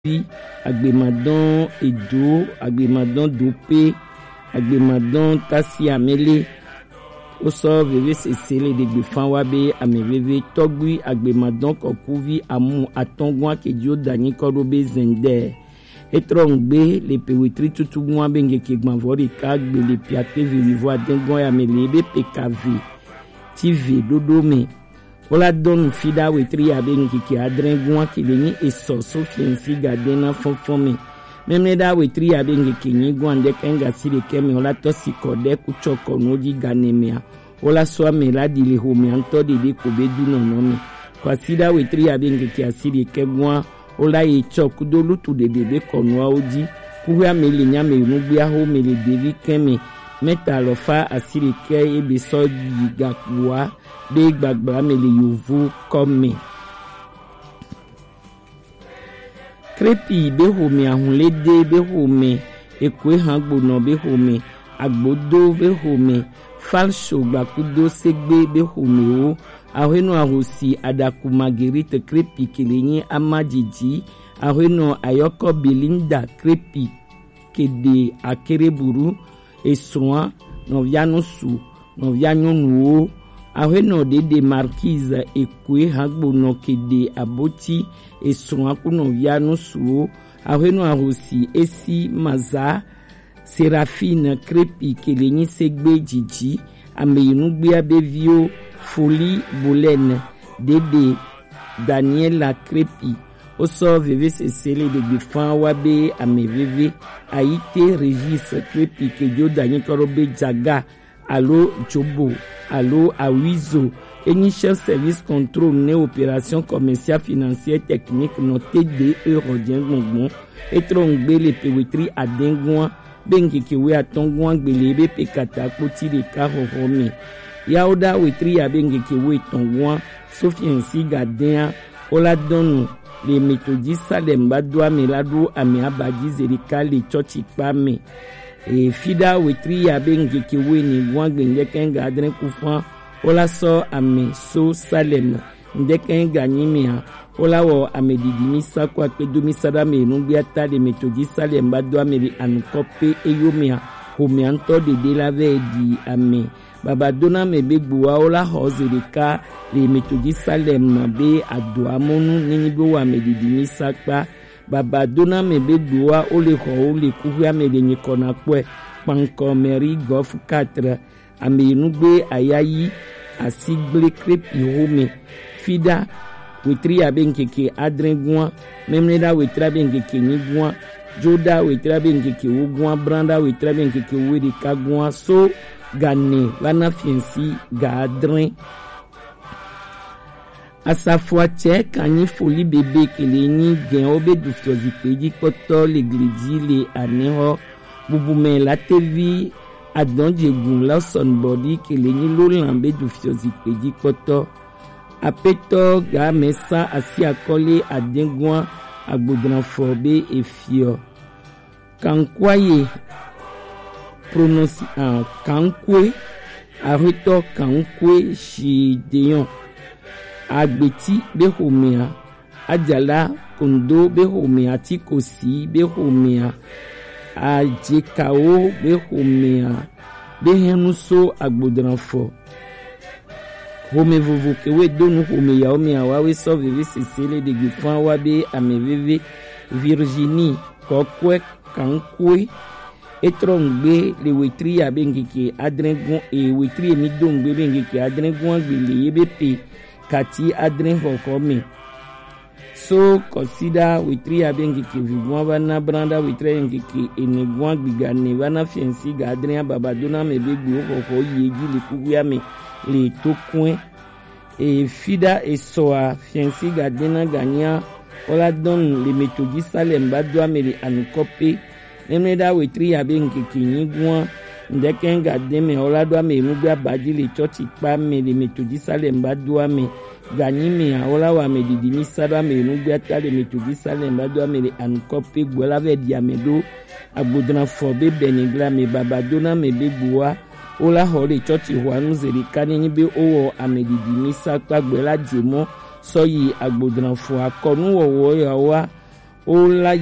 Agbemadon Edo, Agbemadon Dopé, Agbemadon Tassi Amele, Oso Veve Sesele de Gbefan Wabe, Ameveve Togui, Agbemadon Kokuvi, Amu, Atongwa Kedio Dani Korobe Zender, Etrongbe, les Pewitri Tutugwa Benge Kegmavori Kagbe, les Piate Vivoa Dengoy Amelebe PKV, TV Dodome. Ola don fida wetri abengi ki adren gwa ki leni eso sofiensi gadena fonfome. Memne da wetri abengi ki ni gwa ndek enga sire keme ola tosi kode kuchoko noji ganemea. Ola soa mela di le home anto de kobe du nonome. Kwa sida wetri abengi ki asire ke gwa ola ye choku do lutu de bebe konwa oji. Kuhya mele nyame unubia ho mele devi keme. Meta lofa asire ke ebe so yigakwa. Be gbagba me le yovu comme krepi be home ahunlede be home ekwe hangbono be home agbodo be home falsho gbakudo segbe be home o ahweno ahosi adaku Marguerite krepi kelenyi amajiji ahweno ayoko Belinda krepi kede akereburu esroa novianusu novianyonu Ahweno de marquise ekwe hagbono kede aboti esroakuno viano suo ahweno ahosi esi maza Serafine krepi kelenyi segbe jiji ameyinugbe abevio Folie Bolene dede Daniela krepi oso veve sesele de Gbefan Wabe ameveve aite Regis krepi kedio Dani Korobe Jaga Allo Jobo, allo Awizo, Initial Service Control, né opération commerciale financière technique notée de Eurodien Gongon, et trongbe les pewitri à Dengouan, Bengekewe à Tongouan, Belebe, Pekata, Koti de Karorome. Yaoda wetri à Bengekewe Tongouan, sauf ainsi Gadéa, Oladonu, les méthodistes Salemba, Doua Melado, Ameabadi, Zerika, les Tchochikpame. Et fida wetri ya bengi kiwe ni wangbe ndeken adren kufan ola so ame so Salem ndeken ganyimia ola wo ame didimi sakwa pe domi sadame nugbi ata de metodi Salem ba do ame anukope eyomia homi anto de la ve di ame baba dona me begbuwa ola hozerika le metodi Salem be ado amonu ninibo ame didimi sakwa Baba dona me begboa ole ho ole kuhya me de nyikona kwe panko meri gof 4 amenugbe ayayi asigble krepi home fida wetri abenkeke adrengwa memneda wetri abenkeke nyigwa joda wetri abenkeke wugwa branda wetri abenkeke wede kagwa so gane wana fiensi ga adren Asafwa tche kanyi Folie bébé kelenyi gen obe duftozi peji koto l'egliji le aneho bubume la tevi adonje gun Lawson body kelenyi lolambe duftozi peji koto apeto ga mesa asi akole adengwa agbodran forbe efio kankwaye prononce kankwe arreto kankwe shideyon Agbeti behomea Adjala Kondo behomea Tikosi behomea Ajekao behomea Behenuso agbodranfo Home vovo kewe donu home ya omea wawe so veve sesele de Gbefan Wabe ameveve Virginie kokwe kankwe etrongbe le wetri ya bengeke adrengon e wetri emidongbe bengeke adrengon gbele yebepe Kati adren hokome. So consider wetri abengeke vivwa wana branda wetri engeke enegwa gbigane wana fiensi ga adren babadona mebegbe hoko yeji le kuya me le tokwen e fida e soa fiensi ga dena ganya ola don le metodi Salem badwa me le anukope nemeda wetri abengeke nyigwa ndeken gademe ola doa me mugba baji le chochi pa me le metodi Salem badwa me ganyime ola wa me didimi sada me mugba ta le metodi Salem badwa me le ankope gbola ve diamedo agbodran forbe benigla me babadona me begboa ola hole chochi huanu zerika ni be owo ame didimi sakpa gbola jemo soyi agbodran fo akonu wowo ya wa ó la